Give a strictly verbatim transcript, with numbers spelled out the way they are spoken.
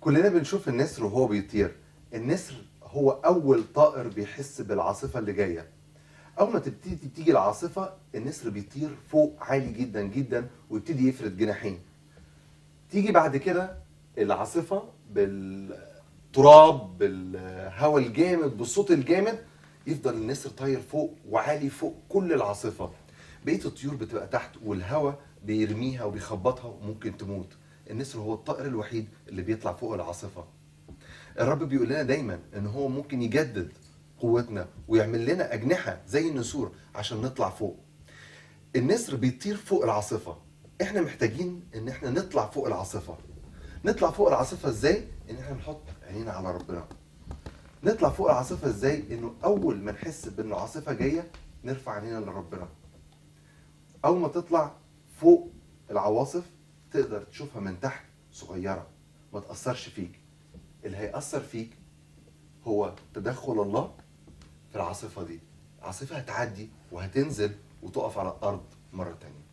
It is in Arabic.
كلنا بنشوف النسر وهو بيطير. النسر هو اول طائر بيحس بالعاصفه اللي جايه. اول ما تبتدي تيجي العاصفه النسر بيطير فوق عالي جدا جدا ويبتدي يفرد جناحين. تيجي بعد كده العاصفه بالتراب بالهواء الجامد بالصوت الجامد، يفضل النسر طاير فوق وعالي فوق كل العاصفه. بقيه الطيور بتبقى تحت والهواء بيرميها وبيخبطها وممكن تموت. النسر هو الطائر الوحيد اللي بيطلع فوق العاصفه. الرب بيقول لنا دايما ان هو ممكن يجدد قوتنا ويعمل لنا اجنحه زي النسور عشان نطلع فوق. النسر بيطير فوق العاصفه، احنا محتاجين ان احنا نطلع فوق العاصفه. نطلع فوق العاصفه ازاي؟ ان احنا نحط عينينا على ربنا. نطلع فوق العاصفه ازاي؟ انه اول ما نحس بان العاصفه جايه نرفع عينينا لربنا. اول ما تطلع فوق العواصف تقدر تشوفها من تحت صغيره ما تاثرش فيك. اللي هيأثر فيك هو تدخل الله في العاصفه دي. العاصفه هتعدي وهتنزل وتقف على الارض مره تانيه.